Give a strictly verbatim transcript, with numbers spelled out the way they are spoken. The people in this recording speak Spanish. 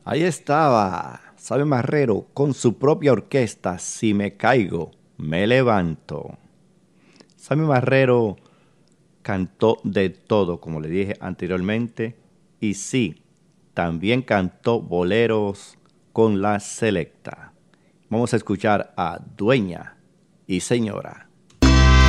Ahí estaba Sammy Marrero con su propia orquesta. Si me caigo, me levanto. Sammy Marrero cantó de todo, como le dije anteriormente. Y sí, también cantó boleros con la selecta. Vamos a escuchar a Dueña y Señora.